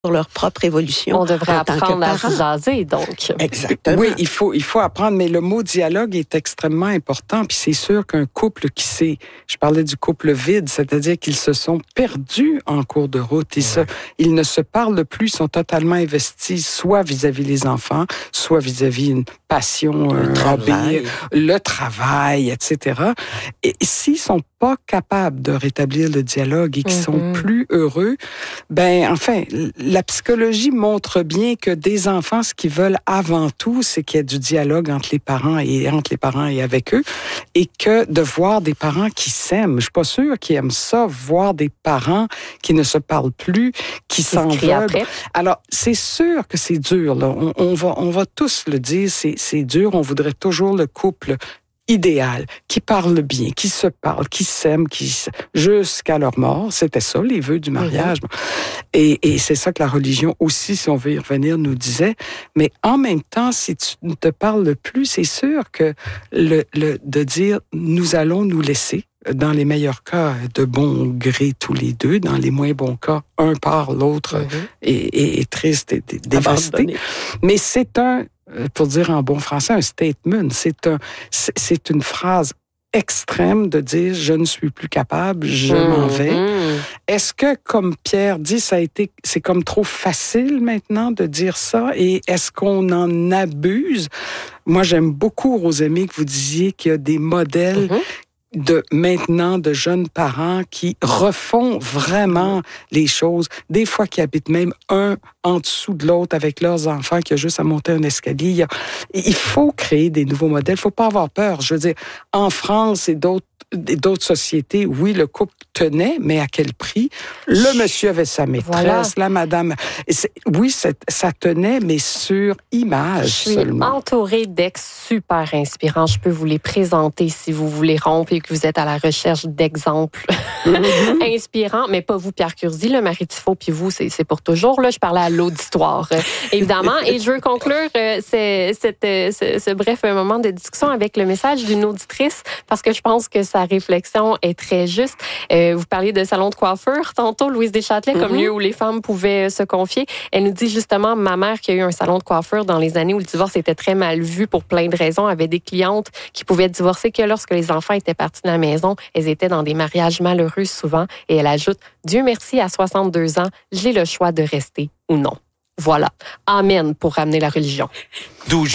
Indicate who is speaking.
Speaker 1: leur propre évolution.
Speaker 2: On devrait apprendre à se jaser, donc.
Speaker 1: Exactement.
Speaker 3: Oui, il faut apprendre, mais le mot dialogue est extrêmement important. Puis c'est sûr qu'un couple je parlais du couple vide, c'est-à-dire qu'ils se sont perdus en cours de route. Ils ne se parlent plus, sont totalement investis, soit vis-à-vis les enfants, soit vis-à-vis une passion, le travail, etc. Et s'ils sont pas capables de rétablir le dialogue et qui sont plus heureux, enfin, la psychologie montre bien que des enfants, ce qu'ils veulent avant tout, c'est qu'il y ait du dialogue entre les parents et avec eux, et que de voir des parents qui s'aiment. Je suis pas sûre qu'ils aiment ça, voir des parents qui ne se parlent plus, qui s'en veulent. Alors, c'est sûr que c'est dur, là. On va tous le dire, c'est dur. On voudrait toujours le couple idéal, qui parle bien, qui se parle, qui s'aime, jusqu'à leur mort. C'était ça, les vœux du mariage. Et c'est ça que la religion aussi, si on veut y revenir, nous disait. Mais en même temps, si tu ne te parles plus, c'est sûr que de dire « nous allons nous laisser », dans les meilleurs cas, de bon gré tous les deux. Dans les moins bons cas, un part, l'autre est triste et dévasté. Mais c'est pour dire en bon français, un statement. C'est une phrase extrême de dire « je ne suis plus capable, je m'en vais ». Est-ce que, comme Pierre dit, c'est comme trop facile maintenant de dire ça? Et est-ce qu'on en abuse? Moi, j'aime beaucoup, Rosemée, que vous disiez qu'il y a des modèles de jeunes parents qui refont vraiment les choses, des fois qui habitent même un en dessous de l'autre avec leurs enfants, qui a juste à monter un escalier. Il faut créer des nouveaux modèles, il ne faut pas avoir peur. Je veux dire, en France et d'autres sociétés, oui, le couple tenait, mais à quel prix? Le monsieur avait sa maîtresse, la madame... Oui, ça tenait, mais sur image seulement.
Speaker 2: Je suis entourée d'ex super inspirants. Je peux vous les présenter si vous voulez rompre et que vous êtes à la recherche d'exemples inspirants, mais pas vous, Pierre Curzi, le mari Tifo, puis vous, c'est pour toujours. Là, je parlais à l'auditoire, évidemment. Et je veux conclure ce bref moment de discussion avec le message d'une auditrice, parce que je pense que sa réflexion est très juste. Vous parliez de salon de coiffure tantôt, Louise Deschâtelet, comme lieu où les femmes pouvaient se confier. Elle nous dit justement, ma mère qui a eu un salon de coiffure dans les années où le divorce était très mal vu pour plein de raisons, avait des clientes qui pouvaient divorcer que lorsque les enfants étaient partis de la maison. Elles étaient dans des mariages malheureux souvent. Et elle ajoute, Dieu merci, à 62 ans, j'ai le choix de rester ou non. Voilà. Amen pour ramener la religion.